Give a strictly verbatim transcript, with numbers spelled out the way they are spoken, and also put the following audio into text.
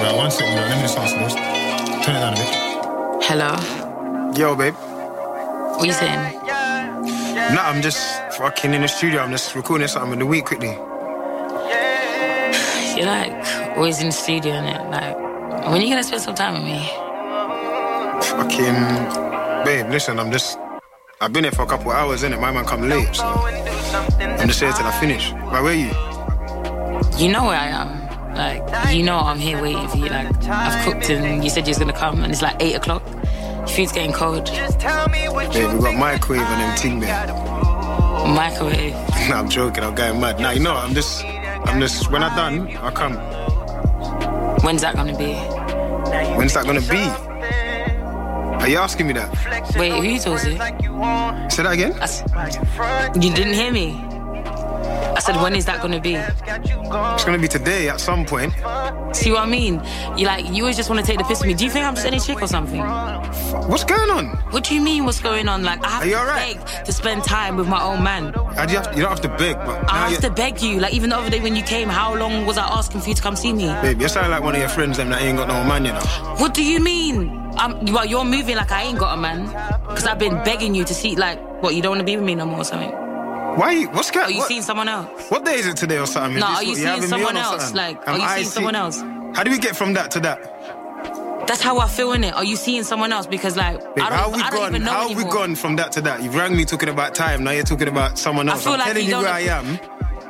Right, one second, let me just answer this. Turn it down a bit. Hello? Yo, babe. What you saying? Nah, I'm just fucking in the studio. I'm just recording something in the week quickly. You're like always in the studio, innit? Like, when are you gonna spend some time with me? Fucking... Babe, listen, I'm just... I've been here for a couple of hours, innit? My man come late, so... I'm just here till I finish. Right, where are you? You know where I am. Like, you know I'm here waiting for you. Like, I've cooked and you said you was gonna come and it's like eight o'clock. Your food's getting cold. Babe, we got microwave and them ting there. Microwave? Nah, I'm joking, I'm going mad. Nah, you know, I'm just... I'm just... When I'm done, I'll come. When's that gonna be? When's that gonna be? Are you asking me that? Wait, who you talking to? Say that again? I s- you didn't hear me? I said, when is that gonna be? It's gonna be today at some point. See what I mean? You like, you always just want to take the piss with me. Do you think I'm just any chick or something? What's going on? What do you mean, what's going on? Like, I have Are you to alright? beg to spend time with my own man. How do you, have to, you don't have to beg, but... I have you, to beg you. Like, even the other day when you came, how long was I asking for you to come see me? Babe, you sound like one of your friends them that ain't got no man, you know. What do you mean? Um, well, you're moving like I ain't got a man. Because I've been begging you to see, like, what, you don't want to be with me no more or something? Why are you... What's going on? Are you what, seeing someone else? What day is it today or something? No, Is this are you what, seeing having me someone on or else? something? Like, Am are you I seeing see- someone else? How do we get from that to that? That's how I feel, innit? Are you seeing someone else? Because, like, Babe, I don't, how we I don't gone? even know How anymore. we gone from that to that? You rang me talking about time, now you're talking about someone I else. feel I'm like telling you you don't... where I am.